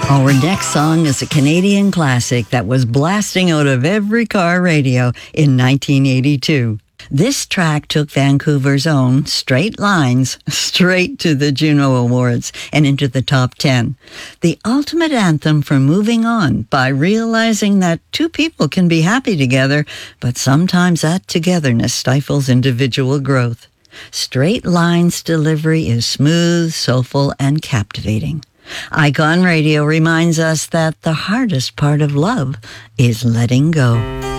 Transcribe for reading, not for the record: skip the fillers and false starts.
Our next song is a Canadian classic that was blasting out of every car radio in 1982. This track took Vancouver's own Straight Lines straight to the Juno Awards and into the top 10. The ultimate anthem for moving on by realizing that two people can be happy together, but sometimes that togetherness stifles individual growth. Straight Lines delivery is smooth, soulful, and captivating. Icon Radio reminds us that the hardest part of love is letting go.